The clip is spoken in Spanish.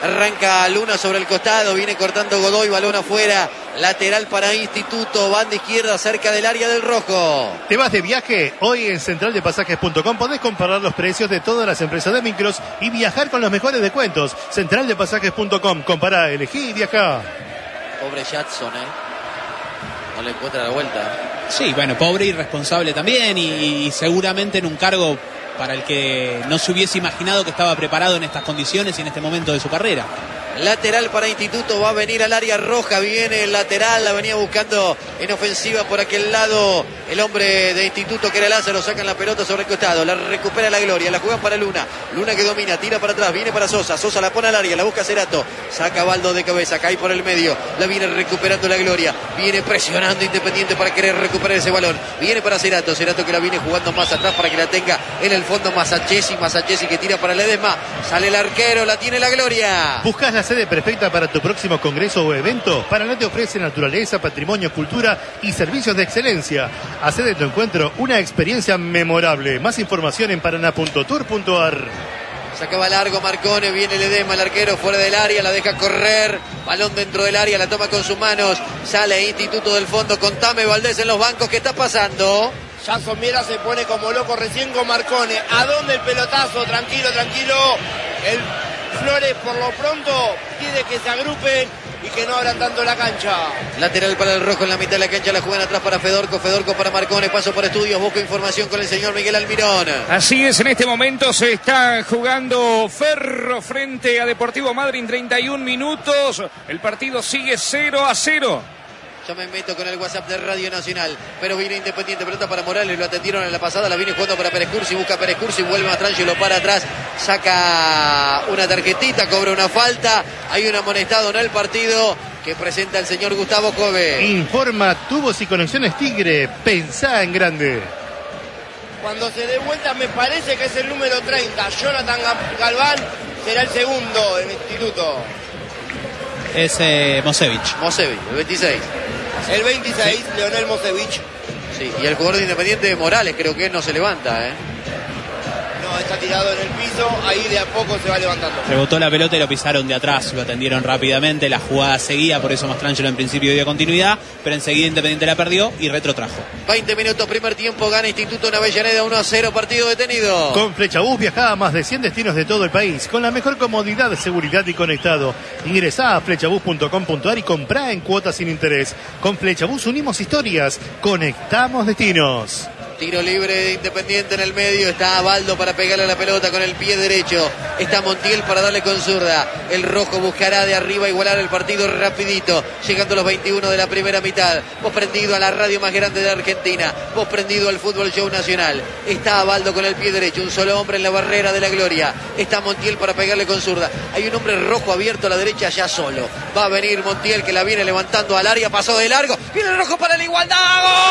Arranca Luna sobre el costado, viene cortando Godoy, balón afuera, lateral para Instituto, banda izquierda cerca del área del rojo. ¿Te vas de viaje? Hoy en centraldepasajes.com podés comparar los precios de todas las empresas de micros y viajar con los mejores descuentos. Centraldepasajes.com, compará, elegí y viajá. Pobre Jadson, no le encuentra la vuelta. Sí, bueno, pobre y irresponsable también y seguramente en un cargo para el que no se hubiese imaginado que estaba preparado en estas condiciones y en este momento de su carrera. Lateral para Instituto, va a venir al área roja, viene el lateral, la venía buscando en ofensiva por aquel lado el hombre de Instituto que era Lázaro, sacan la pelota sobre el costado, la recupera la Gloria, la juegan para Luna, Luna que domina, tira para atrás, viene para Sosa, Sosa la pone al área, la busca Cerato, saca Baldo de cabeza, cae por el medio, la viene recuperando la Gloria, viene presionando Independiente para querer recuperar ese balón, viene para Cerato, Cerato que la viene jugando más atrás para que la tenga en el fondo Masachesi que tira para Ledesma, sale el arquero, la tiene la Gloria. ¿Buscas la sede perfecta para tu próximo congreso o evento? Paraná te ofrece naturaleza, patrimonio, cultura y servicios de excelencia. Hacé de tu encuentro una experiencia memorable. Más información en paraná.tour.ar. Sacaba largo Marcone, viene Ledesma, el arquero fuera del área, la deja correr, balón dentro del área, la toma con sus manos, sale Instituto del fondo con Tame Valdés en los bancos. ¿Qué está pasando? Jason Miera se pone como loco recién con Marcone. ¿A dónde el pelotazo? Tranquilo, tranquilo. El Flores por lo pronto pide que se agrupen y que no abran tanto la cancha. Lateral para el rojo en la mitad de la cancha, la juegan atrás para Fedorco, Fedorco para Marcone, paso por estudios, busco información con el señor Miguel Almirón. Así es, en este momento se está jugando Ferro frente a Deportivo Madryn, 31 minutos, el partido sigue 0-0. Yo me meto con el WhatsApp de Radio Nacional, pero viene Independiente, pelota para Morales, lo atendieron en la pasada, la viene jugando para Pérez Cursi, busca Pérez Cursi, vuelve Mastrangelo para atrás, saca una tarjetita, cobra una falta, hay un amonestado en el partido que presenta el señor Gustavo Cove. Informa Tubos y Conexiones Tigre, pensá en grande. Cuando se dé vuelta me parece que es el número 30, Jonathan Galván será el segundo en Instituto. Es Mosevich, el 26. El 26, sí. Leonel Mosevich. Sí, y el jugador de Independiente, Morales, creo que no se levanta, No, está tirado en el piso, ahí de a poco se va levantando. Rebotó la pelota y lo pisaron de atrás, lo atendieron rápidamente, la jugada seguía, por eso Mastrangelo en principio dio continuidad, pero enseguida Independiente la perdió y retrotrajo. 20 minutos, primer tiempo, gana Instituto en Avellaneda, 1-0, partido detenido. Con Flechabús viajá a más de 100 destinos de todo el país, con la mejor comodidad, seguridad y conectado. Ingresá a flechabús.com.ar y comprá en cuotas sin interés. Con Flechabús unimos historias, conectamos destinos. Tiro libre de Independiente en el medio. Está Baldo para pegarle a la pelota con el pie derecho. Está Montiel para darle con zurda. El rojo buscará de arriba igualar el partido rapidito. Llegando a los 21 de la primera mitad. Vos prendido a la radio más grande de Argentina. Vos prendido al Fútbol Show Nacional. Está Baldo con el pie derecho. Un solo hombre en la barrera de la gloria. Está Montiel para pegarle con zurda. Hay un hombre rojo abierto a la derecha ya solo. Va a venir Montiel que la viene levantando al área. Pasó de largo. Viene el rojo para la igualdad. ¡Gol!